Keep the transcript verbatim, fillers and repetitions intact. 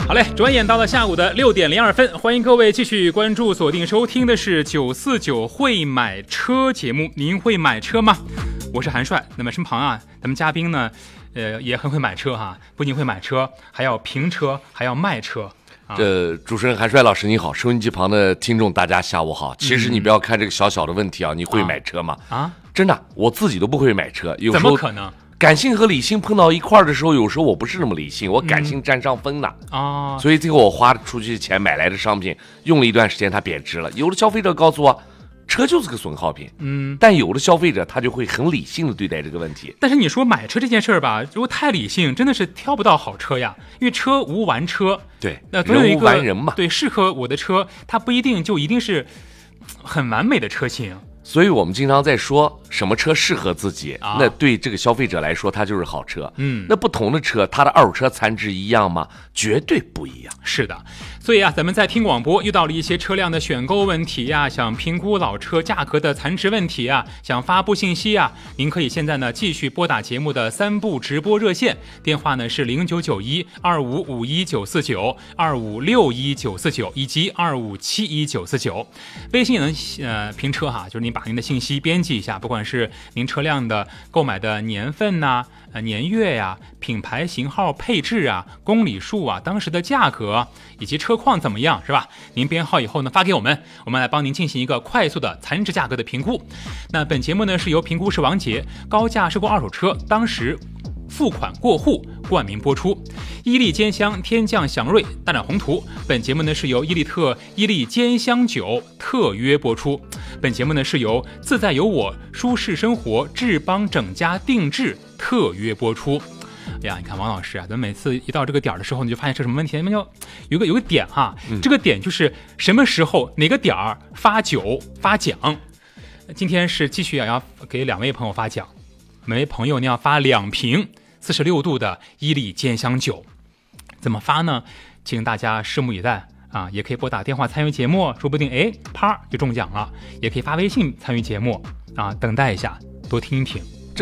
好嘞，转眼到了下午的六点零二分，欢迎各位继续关注、锁定收听的是九四九会买车节目。您会买车吗？我是韩帅。那么身旁啊，咱们嘉宾呢，呃，也很会买车哈，不仅会买车，还要评车，还要卖车。啊、 这主持人韩帅老师你好，收音机旁的听众大家下午好。其实你不要看这个小小的问题啊，你会买车吗？ 啊， 真的，我自己都不会买车，有时候怎么可能？ 感性和理性碰到一块儿的时候，有时候我不是那么理性，我感性占上风了啊、嗯， 所以最后我花出去的钱买来的商品，用了一段时间它贬值了。有的消费者告诉我，车就是个损耗品， 嗯， 但有的消费者他就会很理性的对待这个问题。 但是你说买车这件事儿吧，如果太理性，真的是挑不到好车呀，因为车无完车， 对， 那总有一个人无完人嘛， 对，适合我的车，它不一定就一定是很完美的车型。 所以我们经常在说什么车适合自己、啊、那对这个消费者来说它就是好车。 嗯， 那不同的车它的二手车残值一样吗？绝对不一样。 是的，所以啊，咱们在听广播遇到了一些车辆的选购问题呀、啊，想评估老车价格的残值问题啊，想发布信息啊，您可以现在呢继续拨打节目的三部直播热线，电话呢是零九九一二五五一九四九、二五六一九四九以及二五七一九四九。微信也能呃评车哈，就是您把您的信息编辑一下，不管是您车辆的购买的年份呐、啊、呃年月呀、啊、品牌、型号、配置啊、公里数啊、当时的价格以及车况怎么样，是吧？您编号以后呢发给我们，我们来帮您进行一个快速的残值价格的评估。那本节目呢是由评估师王杰高价收购二手车当时付款过户冠名播出。伊利兼香天降祥瑞大展宏图，本节目呢是由伊利特伊利兼香酒特约播出。本节目呢是由自在有我舒适生活智邦整家定制特约播出。哎呀，你看王老师啊，咱每次一到这个点的时候，你就发现是什么问题？那就有个有个点哈、嗯，这个点就是什么时候哪个点儿发酒发奖。今天是继续啊要给两位朋友发奖，每位朋友你要发两瓶四十六度的伊利兼香酒，怎么发呢？请大家拭目以待啊！也可以拨打电话参与节目，说不定哎啪就中奖了。也可以发微信参与节目啊，等待一下，多听一听。